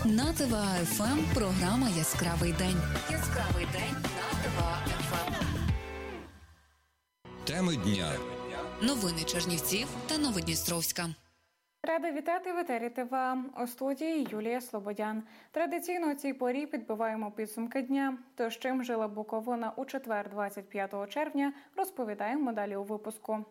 На ТВА-ФМ програма «Яскравий день». Яскравий день на ТВА-ФМ. Теми дня. Новини Чернівців та Новодністровська. Рада вітати в етері ТВА. У студії Юлія Слободян. Традиційно у цій порі підбиваємо підсумки дня. Тож чим жила Буковина у четвер, 25 червня, розповідаємо далі у випуску.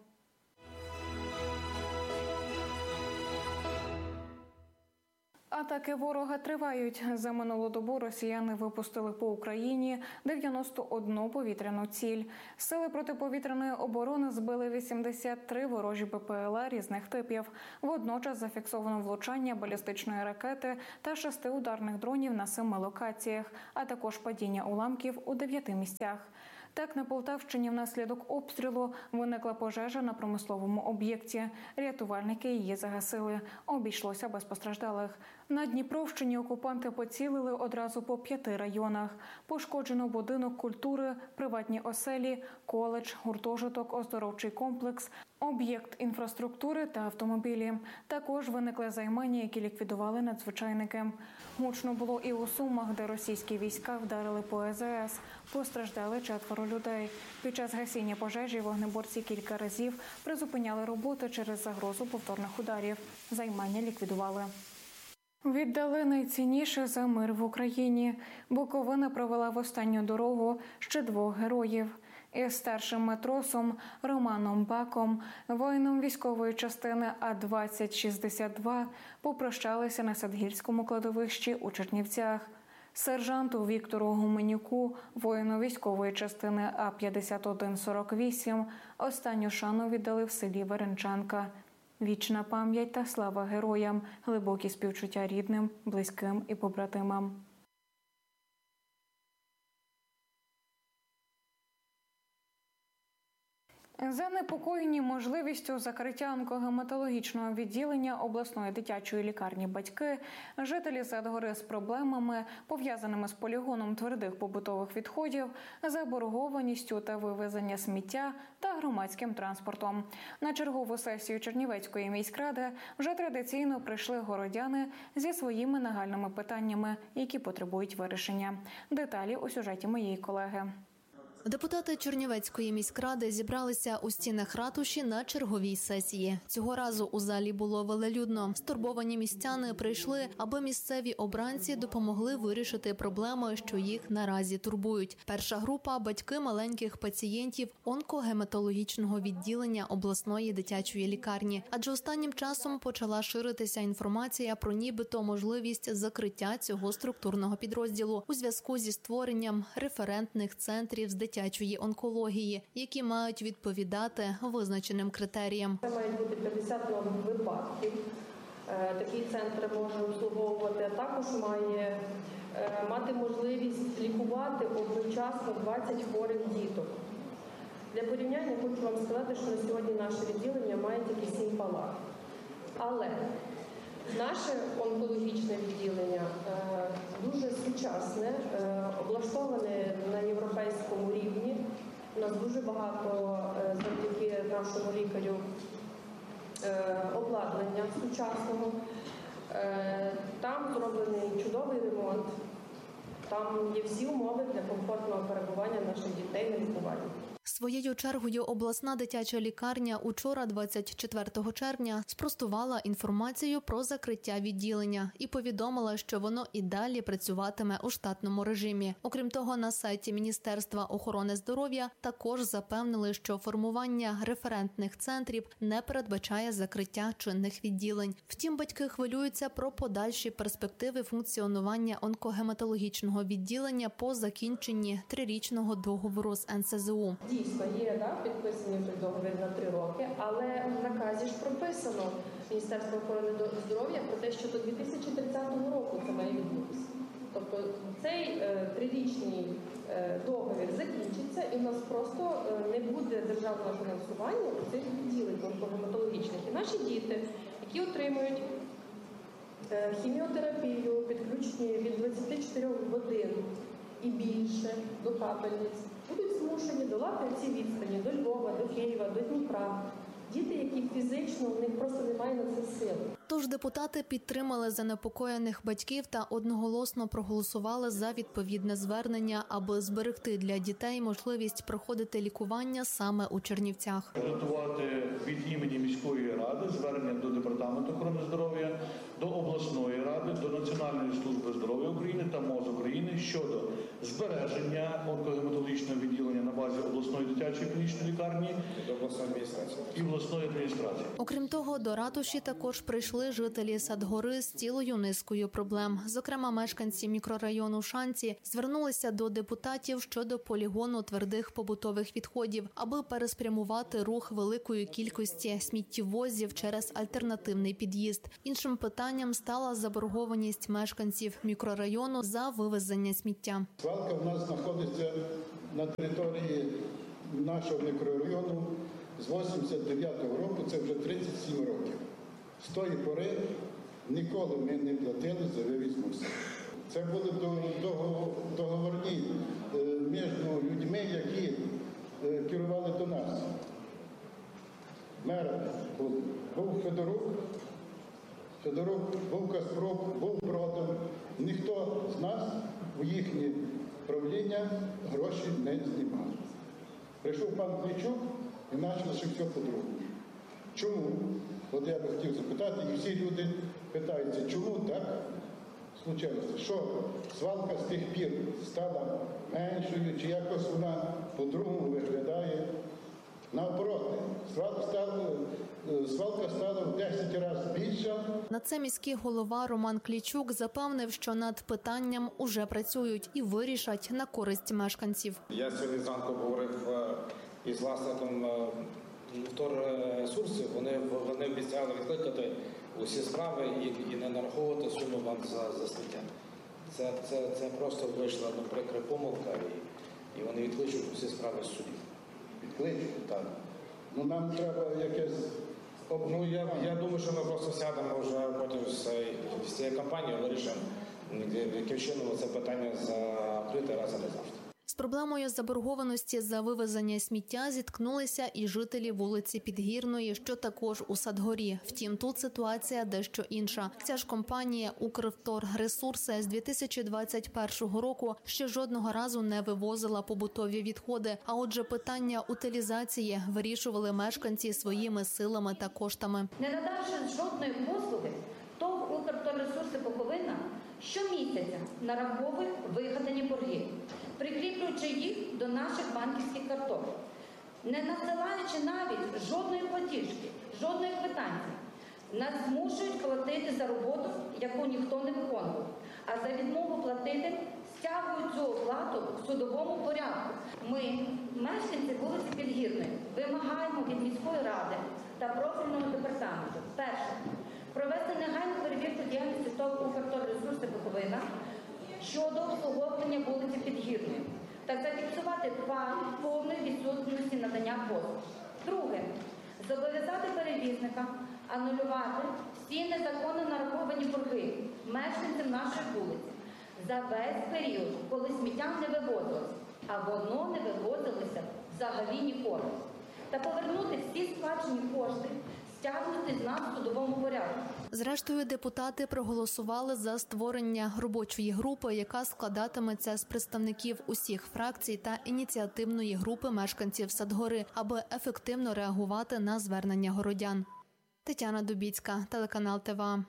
Атаки ворога тривають. За минулу добу росіяни випустили по Україні 91 повітряну ціль. Сили протиповітряної оборони збили 83 ворожі БПЛА різних типів. Водночас зафіксовано влучання балістичної ракети та 6 ударних дронів на 7 локаціях, а також падіння уламків у 9 місцях. Так, на Полтавщині внаслідок обстрілу виникла пожежа на промисловому об'єкті. Рятувальники її загасили. Обійшлося без постраждалих. На Дніпровщині окупанти поцілили одразу по 5 районах. Пошкоджено будинок культури, приватні оселі, коледж, гуртожиток, оздоровчий комплекс, об'єкт інфраструктури та автомобілі. Також виникли займання, які ліквідували надзвичайники. Гучно було і у Сумах, де російські війська вдарили по АЗС. Постраждали 4 людей. Під час гасіння пожежі вогнеборці кілька разів призупиняли роботи через загрозу повторних ударів. Займання ліквідували. Віддали найцінніше за мир в Україні. Буковина провела в останню дорогу ще 2 героїв. Із старшим матросом Романом Баком, воїном військової частини А-2062, попрощалися на Садгірському кладовищі у Чернівцях. Сержанту Віктору Гуменюку, воїну військової частини А-5148, останню шану віддали в селі Веренчанка. Вічна пам'ять та слава героям, глибокі співчуття рідним, близьким і побратимам. Занепокоєні можливістю закриття онкогематологічного відділення обласної дитячої лікарні батьки, жителі Садгори з проблемами, пов'язаними з полігоном твердих побутових відходів, заборгованістю та вивезення сміття та громадським транспортом. На чергову сесію Чернівецької міськради вже традиційно прийшли городяни зі своїми нагальними питаннями, які потребують вирішення. Деталі у сюжеті моєї колеги. Депутати Чернівецької міськради зібралися у стінах ратуші на черговій сесії. Цього разу у залі було велелюдно. Стурбовані містяни прийшли, аби місцеві обранці допомогли вирішити проблеми, що їх наразі турбують. Перша група – батьки маленьких пацієнтів онкогематологічного відділення обласної дитячої лікарні. Адже останнім часом почала ширитися інформація про нібито можливість закриття цього структурного підрозділу у зв'язку зі створенням референтних центрів з дитячої онкології, які мають відповідати визначеним критеріям. Це мають бути 50 нових випадків. Такий центр може обслуговувати, а також має мати можливість лікувати одночасно 20 хворих діток. Для порівняння хочу вам сказати, що на сьогодні наше відділення має тільки 7 палат. Але наше онкологічне відділення дуже сучасне, облаштоване на європейському рівні. У нас дуже багато, завдяки нашому лікарю, обладнання сучасного. Там зроблений чудовий ремонт. Там є всі умови для комфортного перебування наших дітей на лікуванні. Своєю чергою обласна дитяча лікарня учора, 24 червня, спростувала інформацію про закриття відділення і повідомила, що воно і далі працюватиме у штатному режимі. Окрім того, на сайті Міністерства охорони здоров'я також запевнили, що формування референтних центрів не передбачає закриття чинних відділень. Втім, батьки хвилюються про подальші перспективи функціонування онкогематологічного відділення по закінченні 3-річного договору з НСЗУ. Дійсно, є підписаний договір на 3 роки, але в наказі ж прописано Міністерство охорони здоров'я про те, що до 2030 року це має відбутися. Тобто цей 3-річний договір закінчиться і у нас просто не буде державного фінансування у цих відділень онкогематологічних. І наші діти, які отримують хіміотерапію, підключені від 24 годин і більше до капельниць, будуть змушені долати ці відстані до Львова, до Києва, до Дніпра. Діти, які фізично, у них просто немає на це сил. Тож депутати підтримали занепокоєних батьків та одноголосно проголосували за відповідне звернення, аби зберегти для дітей можливість проходити лікування саме у Чернівцях. Готувати від імені міської ради звернення до Департаменту охорони здоров'я, до обласної ради, до Національної служби здоров'я України та МОЗ України щодо збереження онкогематологічного відділення на базі обласної дитячої клінічної лікарні і обласної адміністрації. Окрім того, до ратуші також прийшли жителі Садгори з цілою низкою проблем. Зокрема, мешканці мікрорайону Шанці звернулися до депутатів щодо полігону твердих побутових відходів, аби переспрямувати рух великої кількості сміттєвозів через альтернативний під'їзд. Іншим питанням стала заборгованість мешканців мікрорайону за вивезення сміття. Свалка в нас знаходиться на території нашого мікрорайону з 89-го року, це вже 37 років. З тої пори ніколи ми не платили за вивіз мусора. Це були договорні між людьми, які керували до нас. Мер був Федорук, був Каспрук, був Бродом. Ніхто з нас у їхнє правління гроші не знімав. Прийшов пан Клічук і почалося все по-другому. Чому? От я би хотів запитати, і всі люди питаються, чому так случилося? Що свалка з тих пір стала меншою, чи якось вона по-другому виглядає? Навпроти, свалка стала в 10 разів більша. На це міський голова Роман Клічук запевнив, що над питанням уже працюють і вирішать на користь мешканців. Я сьогодні зранку говорив із власником вторресурсів. Вони обіцяли відкликати усі справи і не нараховувати суму вам за сміття. Це просто вийшла прикра помилка, і вони відкличуть усі справи з судів. Відкличуть? Так. Ну нам треба якесь... Ну, я думаю, що ми просто сядемо вже потім з цією кампанією, вирішимо, яким чином це питання закрити раз і назавжди. З проблемою заборгованості за вивезення сміття зіткнулися і жителі вулиці Підгірної, що також у Садгорі. Втім, тут ситуація дещо інша. Ця ж компанія «Укрвторресурси» з 2021 року ще жодного разу не вивозила побутові відходи. А отже, питання утилізації вирішували мешканці своїми силами та коштами. Не надавши жодної послуги, ТОВ «Укрвторресурси» Буковина щомісяця нараховує вигадані борги, прикріплюючи їх до наших банківських карток, не надсилаючи навіть жодної платіжки, жодної квитанції. Нас змушують платити за роботу, яку ніхто не виконував, а за відмову платити стягують цю оплату в судовому порядку. Ми, мешканці вулиці Підгірної, вимагаємо від міської ради та профільного департаменту. Перше. Провести негайну перевірку діяльності ТОВ «Укрвторресурси» Буковина щодо обслуговування вулиці Підгірної та зафіксувати факт повної відсутності надання послуг. Друге. Зобов'язати перевізника анулювати всі незаконно нараховані борги мешканцям нашої вулиці за весь період, коли сміття не вивозилось, а воно не вивозилося взагалі ніколи. Та повернути всі сплачені кошти, стягнути з нас в судовому порядку. Зрештою, депутати проголосували за створення робочої групи, яка складатиметься з представників усіх фракцій та ініціативної групи мешканців Садгори, аби ефективно реагувати на звернення городян. Тетяна Дубіцька, телеканал ТВА.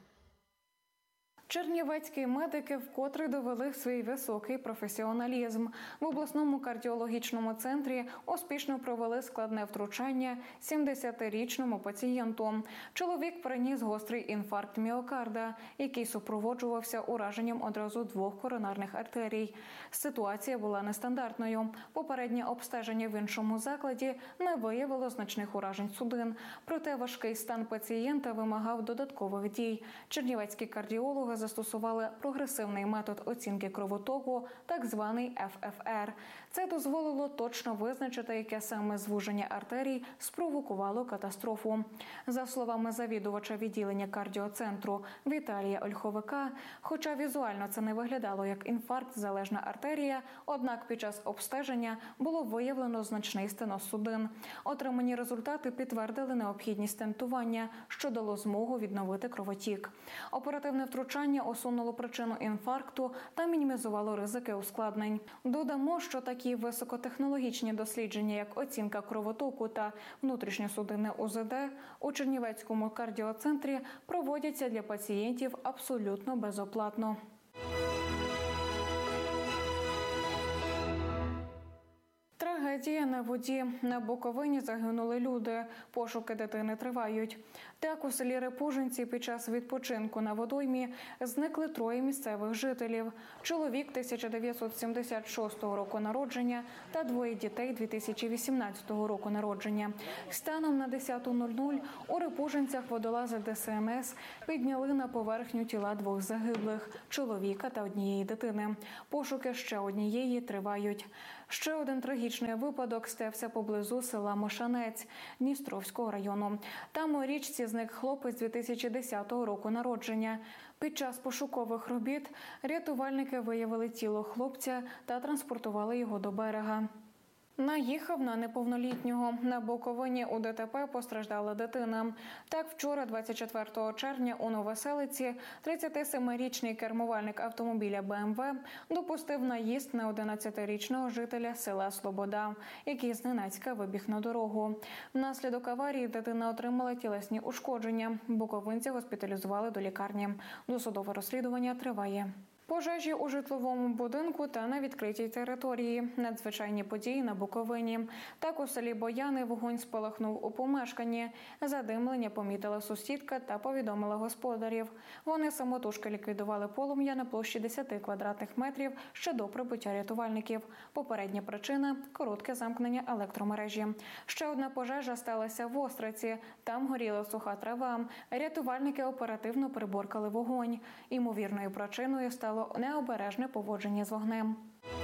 Чернівецькі медики вкотре довели свій високий професіоналізм. В обласному кардіологічному центрі успішно провели складне втручання 70-річному пацієнту. Чоловік переніс гострий інфаркт міокарда, який супроводжувався ураженням одразу 2 коронарних артерій. Ситуація була нестандартною. Попереднє обстеження в іншому закладі не виявило значних уражень судин. Проте важкий стан пацієнта вимагав додаткових дій. Чернівецькі кардіологи застосували прогресивний метод оцінки кровотоку, так званий ФФР. Це дозволило точно визначити, яке саме звуження артерій спровокувало катастрофу. За словами завідувача відділення кардіоцентру Віталія Ольховика, хоча візуально це не виглядало як інфаркт-залежна артерія, однак під час обстеження було виявлено значний стеноз судин. Отримані результати підтвердили необхідність стентування, що дало змогу відновити кровотік. Оперативне втручання усунуло причину інфаркту та мінімізувало ризики ускладнень. Додамо, що такі високотехнологічні дослідження, як оцінка кровотоку та внутрішньосудинне УЗД, у Чернівецькому кардіоцентрі проводяться для пацієнтів абсолютно безоплатно. Трагедія на воді. На Буковині загинули люди. Пошуки дитини тривають. Так, у селі Репужинці під час відпочинку на водоймі зникли 3 місцевих жителів. Чоловік 1976 року народження та 2 дітей 2018 року народження. Станом на 10:00 у Репужинцях водолази ДСНС підняли на поверхню тіла 2 загиблих – чоловіка та 1 дитини. Пошуки ще 1 тривають. Ще один трагічний випадок стався поблизу села Мошанець Дністровського району. Там у річці зник хлопець 2010 року народження. Під час пошукових робіт рятувальники виявили тіло хлопця та транспортували його до берега. Наїхав на неповнолітнього. На Буковині у ДТП постраждала дитина. Так, вчора, 24 червня, у Новоселиці 37-річний кермувальник автомобіля БМВ допустив наїзд на 11-річного жителя села Слобода, який зненацька вибіг на дорогу. Внаслідок аварії дитина отримала тілесні ушкодження. Буковинця госпіталізували до лікарні. Досудове розслідування триває. Пожежі у житловому будинку та на відкритій території. Надзвичайні події на Буковині. Так, у селі Бояни вогонь спалахнув у помешканні. Задимлення помітила сусідка та повідомила господарів. Вони самотужки ліквідували полум'я на площі 10 квадратних метрів ще до прибуття рятувальників. Попередня причина – коротке замкнення електромережі. Ще одна пожежа сталася в Остриці. Там горіла суха трава. Рятувальники оперативно приборкали вогонь. Імовірною причиною стало необережне поводження з вогнем.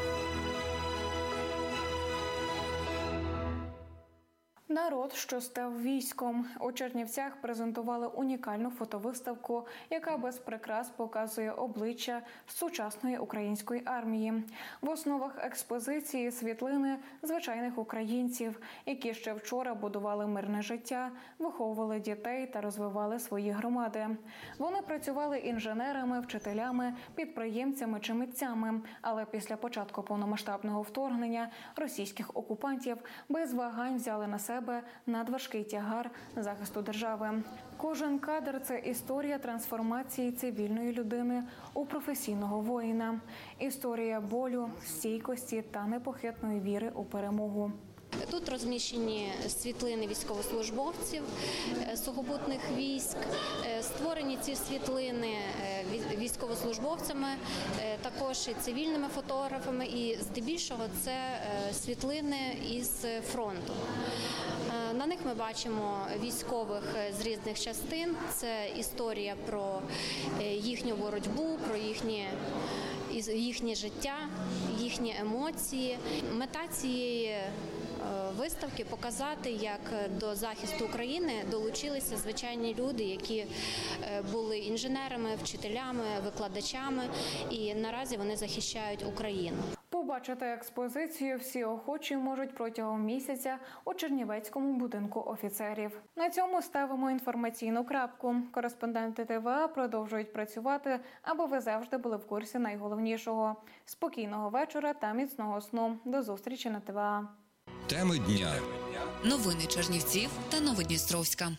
Народ, що став військом. У Чернівцях презентували унікальну фотовиставку, яка без прикрас показує обличчя сучасної української армії. В основах експозиції світлини звичайних українців, які ще вчора будували мирне життя, виховували дітей та розвивали свої громади. Вони працювали інженерами, вчителями, підприємцями чи митцями, але після початку повномасштабного вторгнення російських окупантів без вагань взяли на себе надважкий тягар захисту держави. Кожен кадр – це історія трансформації цивільної людини у професійного воїна. Історія болю, стійкості та непохитної віри у перемогу. Тут розміщені світлини військовослужбовців сухопутних військ. Створені ці світлини військовослужбовцями, також і цивільними фотографами. І здебільшого це світлини із фронту. На них ми бачимо військових з різних частин. Це історія про їхню боротьбу, про їхнє життя, їхні емоції. Мета цієї виставки – показати, як до захисту України долучилися звичайні люди, які були інженерами, вчителями, викладачами, і наразі вони захищають Україну. Побачити експозицію всі охочі можуть протягом місяця у Чернівецькому будинку офіцерів. На цьому ставимо інформаційну крапку. Кореспонденти ТВА продовжують працювати, аби ви завжди були в курсі найголовнішого. Спокійного вечора та міцного сну. До зустрічі на ТВА. Теми дня. Новини Чернівців та Новодністровська.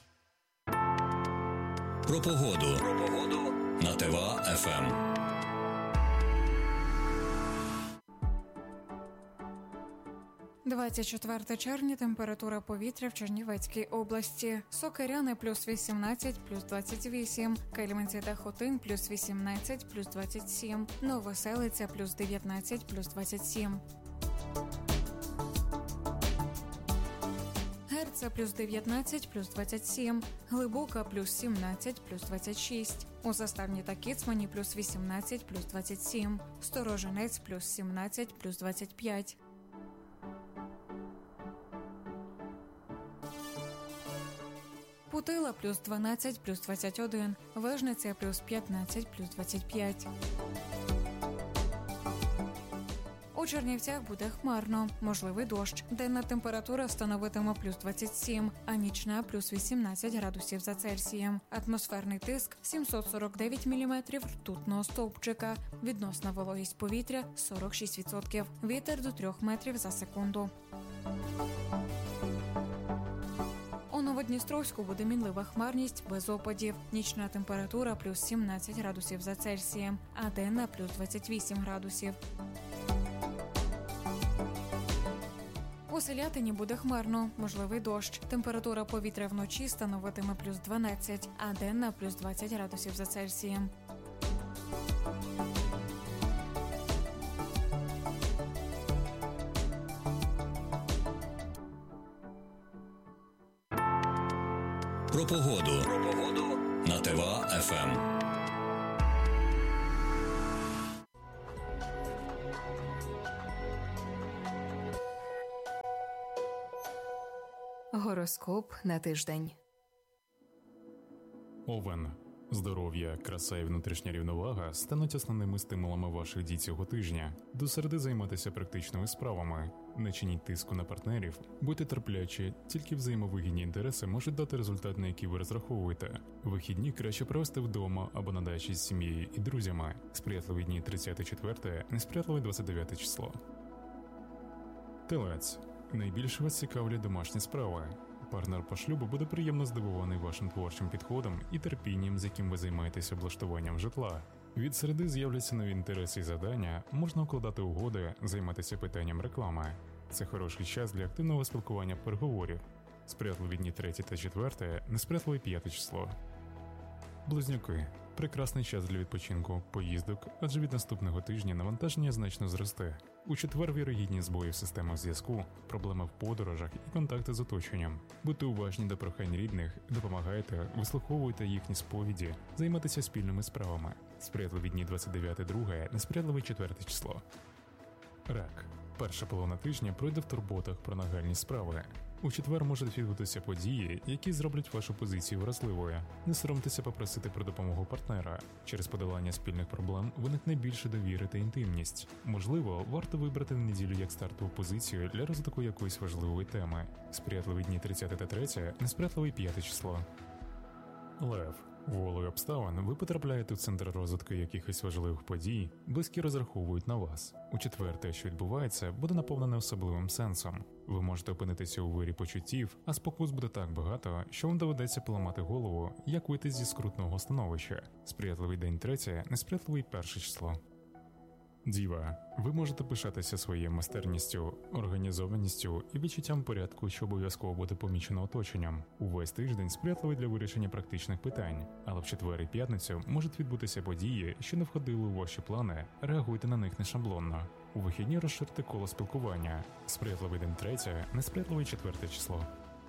Про погоду. На ТВА-ФМ. 24 червня. Температура повітря в Чернівецькій області. Сокиряни – плюс 18, плюс 28. Кельменці та Хотин – плюс 18, плюс 27. Новоселиця – плюс 19, плюс 27. Герце – плюс 19, плюс 27. Глибока – плюс 17, плюс 26. У Заставні та Кіцмані плюс 18, плюс 27. Сторожинець плюс 17, плюс 25. Путила плюс 12, плюс 21. Вижниця плюс 15, плюс 25. У Чернівцях буде хмарно, можливий дощ. Денна температура становитиме плюс 27, а нічна плюс 18 градусів за Цельсієм. Атмосферний тиск 749 міліметрів ртутного стовпчика. Відносна вологість повітря 46%. Вітер до 3 метрів за секунду. У Новодністровську буде мінлива хмарність без опадів. Нічна температура плюс 17 градусів за Цельсієм, а денна плюс 28 градусів. У Селятині буде хмарно, можливий дощ. Температура повітря вночі становитиме плюс 12, а денна плюс 20 градусів за Цельсієм. Про погоду на ТВА-ФМ. Гороскоп на тиждень. Овен. Здоров'я, краса і внутрішня рівновага стануть основними стимулами ваших дій цього тижня. До середи займатися практичними справами. Не чиніть тиску на партнерів, будьте терплячі, тільки взаємовигідні інтереси можуть дати результат, на який ви розраховуєте. Вихідні краще провести вдома або на дачі з сім'єю і друзями. Сприятливі дні 34, несприятливе 29 число. Телець. Найбільше вас цікавлять домашні справи. Партнер по шлюбу буде приємно здивований вашим творчим підходом і терпінням, з яким ви займаєтеся облаштуванням житла. Від середи з'являться нові інтереси і завдання, можна укладати угоди, займатися питанням реклами. Це хороший час для активного спілкування переговорів. Сприятливі дні 3 та 4, несприятливе 5 число. Близнюки. Прекрасний час для відпочинку, поїздок, адже від наступного тижня навантаження значно зросте. У четвер вірогідні збої в системах зв'язку, проблеми в подорожах і контакти з оточенням. Будьте уважні до прохань рідних, допомагайте, вислуховуйте їхні сповіді, займайтеся спільними справами. Сприятливі дні 29-2, несприятливе 4 число. Рак. Перша половина тижня пройде в турботах про нагальні справи. У четвер можуть відбутися події, які зроблять вашу позицію вразливою. Не соромтеся попросити про допомогу партнера. Через подолання спільних проблем виникне більше довіри та інтимність. Можливо, варто вибрати неділю як стартову позицію для розвитку якоїсь важливої теми. Сприятливі дні 30 та 3, несприятливе 5 число. Лев. Волею обставин ви потрапляєте в центр розвитку якихось важливих подій, близькі розраховують на вас. У четвер те, що відбувається, буде наповнене особливим сенсом. Ви можете опинитися у вирі почуттів, а спокус буде так багато, що вам доведеться поламати голову, як вийти зі скрутного становища. Сприятливий день 3, несприятливий 1 число. Діва. Ви можете пишатися своєю майстерністю, організованістю і відчуттям порядку, що обов'язково буде помічено оточенням. Увесь тиждень сприятливий для вирішення практичних питань, але в четвер і п'ятницю можуть відбутися події, що не входили у ваші плани, реагуйте на них не шаблонно. У вихідні розширте коло спілкування. Сприятливий день 3, несприятливий 4 число.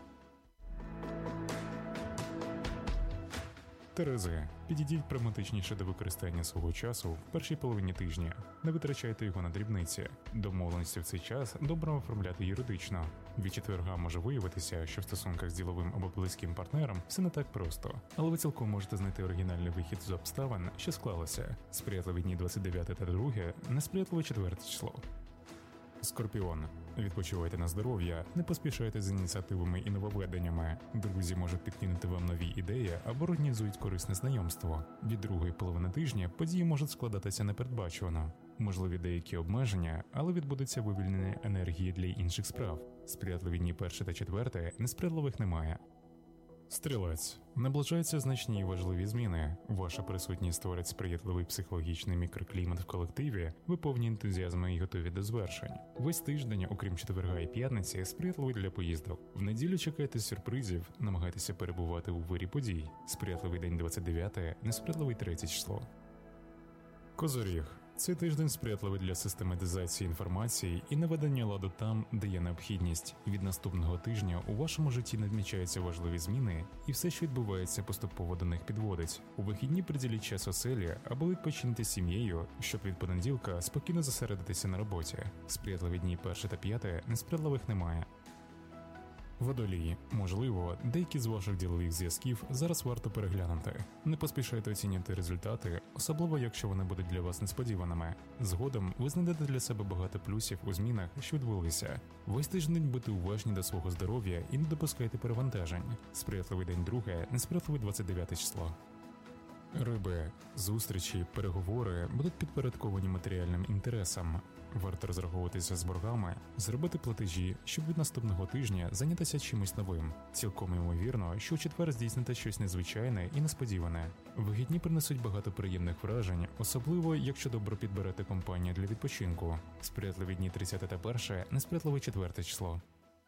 Терези. Підійдіть прагматичніше до використання свого часу в першій половині тижня. Не витрачайте його на дрібниці. Домовленості в цей час добре оформляти юридично. Від четверга може виявитися, що в стосунках з діловим або близьким партнером все не так просто. Але ви цілком можете знайти оригінальний вихід з обставин, що склалося. Сприятливі дні 29 та 2, несприятливе 4 число. Скорпіон. Відпочивайте на здоров'я, не поспішайте з ініціативами і нововведеннями. Друзі можуть підкинути вам нові ідеї або організують корисне знайомство. Від другої половини тижня події можуть складатися непередбачувано. Можливі деякі обмеження, але відбудеться вивільнення енергії для інших справ. Сприятливі дні 1 та 4, несприятливих немає. Стрілець. Наближаються значні і важливі зміни. Ваша присутність створить сприятливий психологічний мікроклімат в колективі, ви повні ентузіазму і готові до звершень. Весь тиждень, окрім четверга і п'ятниці, сприятливий для поїздок. В неділю чекайте сюрпризів, намагайтеся перебувати у вирі подій. Сприятливий день 29, несприятливий 3 число. Козоріг. Цей тиждень сприятливий для систематизації інформації і наведення ладу там, де є необхідність. Від наступного тижня у вашому житті надмічаються важливі зміни, і все, що відбувається, поступово до них підводить. У вихідні приділіть час оселі або відпочиньте з сім'єю, щоб від понеділка спокійно зосередитися на роботі. Сприятливі дні 1 та 5 несприятливих немає. Водолії. Можливо, деякі з ваших ділових зв'язків зараз варто переглянути. Не поспішайте оцінювати результати, особливо якщо вони будуть для вас несподіваними. Згодом ви знайдете для себе багато плюсів у змінах, що відбулися. Весь тиждень будьте уважні до свого здоров'я і не допускайте перевантажень. Сприятливий день 2, несприятливий 29 число. Риби. Зустрічі, переговори будуть підпорядковані матеріальним інтересам. Варто розраховуватися з боргами, зробити платежі, щоб від наступного тижня зайнятися чимось новим. Цілком ймовірно, що у четвер здійсните щось незвичайне і несподіване. Вихідні принесуть багато приємних вражень, особливо якщо добре підберете компанію для відпочинку. Сприятливі дні 30 та 1, несприятливе 4 число.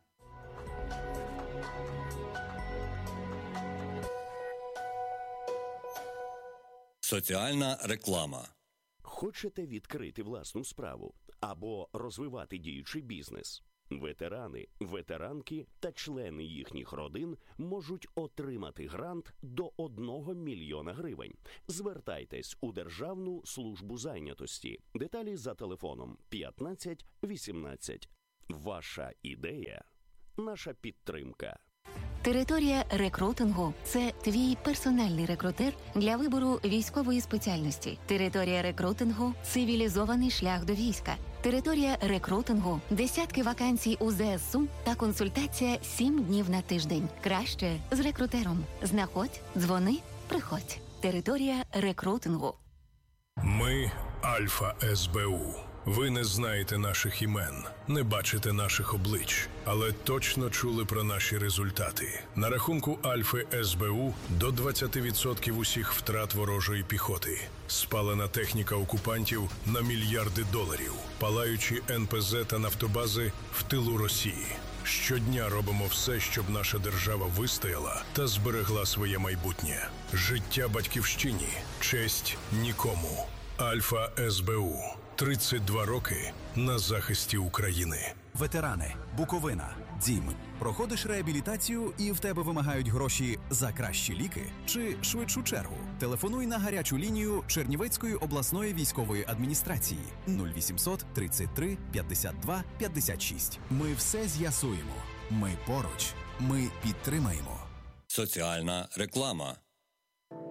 Соціальна реклама. Хочете відкрити власну справу або розвивати діючий бізнес? Ветерани, ветеранки та члени їхніх родин можуть отримати грант до 1 мільйона гривень. Звертайтесь у Державну службу зайнятості. Деталі за телефоном 15 18. Ваша ідея – наша підтримка. Територія рекрутингу – це твій персональний рекрутер для вибору військової спеціальності. Територія рекрутингу – цивілізований шлях до війська. Територія рекрутингу – десятки вакансій у ЗСУ та консультація 7 днів на тиждень. Краще з рекрутером. Знаходь, дзвони, приходь. Територія рекрутингу. Ми – Альфа СБУ. Ви не знаєте наших імен, не бачите наших облич, але точно чули про наші результати. На рахунку Альфи СБУ до 20% усіх втрат ворожої піхоти. Спалена техніка окупантів на мільярди доларів. Палаючі НПЗ та нафтобази в тилу Росії. Щодня робимо все, щоб наша держава вистояла та зберегла своє майбутнє. Життя батьківщині, честь нікому. Альфа СБУ. 32 роки на захисті України. Ветерани, Буковина, Дім. Проходиш реабілітацію і в тебе вимагають гроші за кращі ліки чи швидшу чергу? Телефонуй на гарячу лінію Чернівецької обласної військової адміністрації 0800 33 52 56. Ми все з'ясуємо. Ми поруч. Ми підтримаємо. Соціальна реклама.